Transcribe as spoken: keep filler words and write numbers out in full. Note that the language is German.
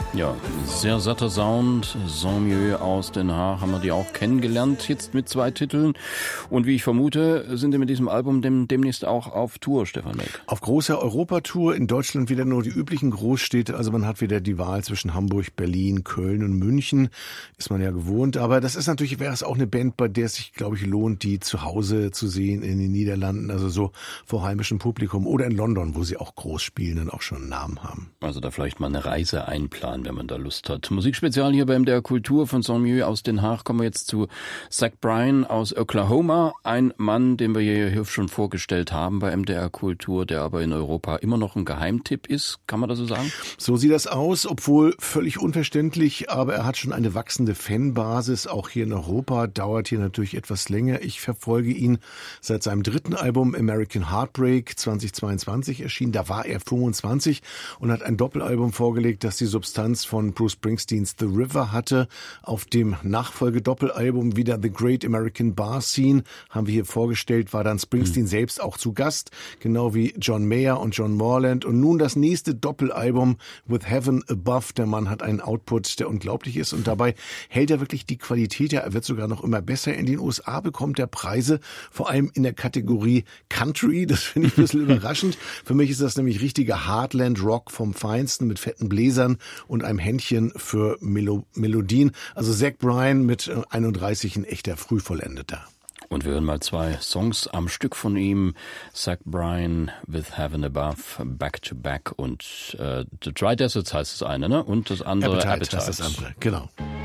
Ja, sehr satter Sound. Saint-Mihiel aus Den Haag haben wir die auch kennengelernt, jetzt mit zwei Titeln. Und wie ich vermute, sind die mit diesem Album dem, demnächst auch auf Tour, Stefan Meck. Auf großer Europatour, in Deutschland wieder nur die üblichen Großstädte. Also man hat wieder die Wahl zwischen Hamburg, Berlin, Köln und München. Ist man ja gewohnt. Aber das ist natürlich, wäre es auch eine Band, bei der es sich, glaube ich, lohnt, die zu Hause zu sehen in den Niederlanden. Also so vor heimischem Publikum. Oder in London, wo sie auch groß spielen und auch schon einen Namen haben. Also da vielleicht mal eine Reise einplanen, wenn man da Lust hat. Musikspezial hier bei M D R Kultur von Saint-Mihiel aus Den Haag. Kommen wir jetzt zu Zach Bryan aus Oklahoma. Ein Mann, den wir hier schon vorgestellt haben bei M D R Kultur, der aber in Europa immer noch ein Geheimtipp ist. Kann man das so sagen? So sieht das aus, obwohl völlig unverständlich, aber er hat schon eine wachsende Fanbasis, auch hier in Europa, dauert hier natürlich etwas länger. Ich verfolge ihn seit seinem dritten Album American Heartbreak zweitausendzweiundzwanzig erschienen. Da war er fünfundzwanzig und hat ein Doppelalbum vorgelegt, das die Substanz von Bruce Springsteens The River hatte. Auf dem Nachfolgedoppelalbum wieder The Great American Bar Scene haben wir hier vorgestellt, war dann Springsteen mhm. selbst auch zu Gast, genau wie John Mayer und John Morland. Und nun das nächste Doppelalbum With Heaven Above. Der Mann hat einen Output, der unglaublich ist und dabei hält er wirklich die Qualität. Ja, er wird sogar noch immer besser. In den U S A bekommt er Preise, vor allem in der Kategorie Country. Das finde ich ein bisschen überraschend. Für mich ist das nämlich richtiger Heartland Rock vom Feinsten mit fetten Bläsern und einem Händchen für Melo- Melodien. Also Zach Bryan mit einunddreißig ein echter Frühvollendeter. Und wir hören mal zwei Songs am Stück von ihm. Zach Bryan, With Heaven Above, Back to Back und äh, The Dry Deserts heißt das eine, ne? Und das andere Appetite, Appetite. heißt das andere, genau.